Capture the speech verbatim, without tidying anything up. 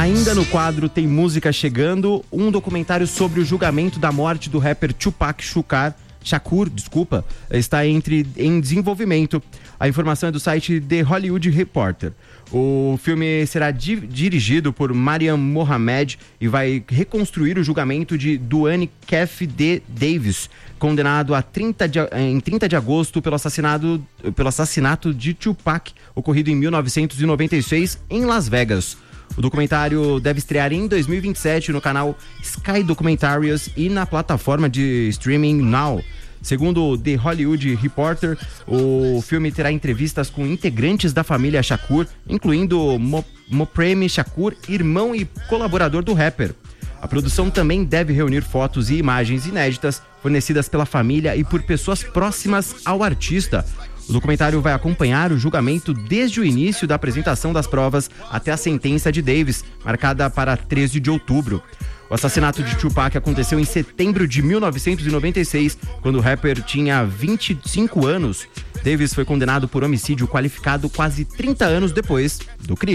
Ainda no quadro Tem Música Chegando, um documentário sobre o julgamento da morte do rapper Tupac Shakur, Shakur, desculpa, está entre, em desenvolvimento. A informação é do site The Hollywood Reporter. O filme será di- dirigido por Mariam Mohamed e vai reconstruir o julgamento de Duane Keffe D. Davis, condenado a trinta de, em trinta de agosto pelo assassinato, pelo assassinato de Tupac, ocorrido em mil novecentos e noventa e seis em Las Vegas. O documentário deve estrear em dois mil e vinte e sete no canal Sky Documentaries e na plataforma de streaming Now. Segundo o The Hollywood Reporter, o filme terá entrevistas com integrantes da família Shakur, incluindo Mo- Mopreme Shakur, irmão e colaborador do rapper. A produção também deve reunir fotos e imagens inéditas fornecidas pela família e por pessoas próximas ao artista. O documentário vai acompanhar o julgamento desde o início da apresentação das provas até a sentença de Davis, marcada para treze de outubro. O assassinato de Tupac aconteceu em setembro de mil novecentos e noventa e seis, quando o rapper tinha vinte e cinco anos. Davis foi condenado por homicídio qualificado quase trinta anos depois do crime.